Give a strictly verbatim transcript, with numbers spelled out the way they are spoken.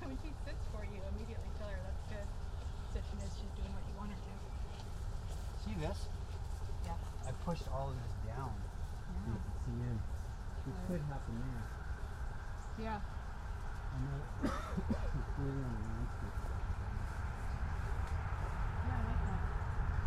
when she sits for you, immediately tell her that's good. So she knows she's doing what you want her to. See this? Yeah. I pushed all of this down. Yeah. So you can see in. Which could happen there. Yeah. I know it's further on the